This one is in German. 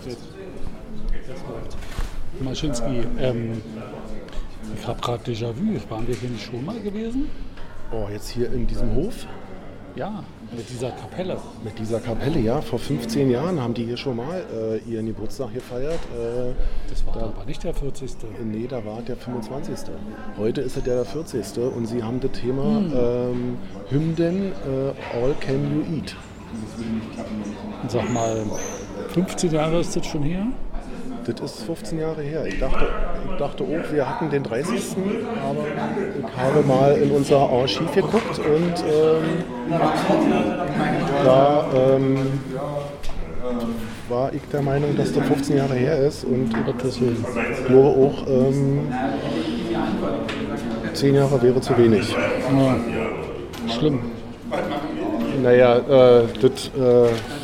Maschinski, ich habe gerade Déjà-vu. Waren wir hier nicht schon mal gewesen? Oh, jetzt hier in diesem Hof? Ja, mit dieser Kapelle. Mit dieser Kapelle, ja. Vor 15 Jahren haben die hier schon mal ihren Geburtstag gefeiert. Das war aber nicht der 40. Nee, da war der 25. Heute ist es der 40. Und sie haben das Thema Hymnen All Can You Eat. Sag mal, 15 Jahre ist das schon her? Das ist 15 Jahre her. Ich dachte auch, wir hatten den 30. Aber ich habe mal in unser Archiv geguckt und da war ich der Meinung, dass das 15 Jahre her ist. Und ich glaube auch, 10 Jahre wäre zu wenig. Ja, schlimm. Naja, das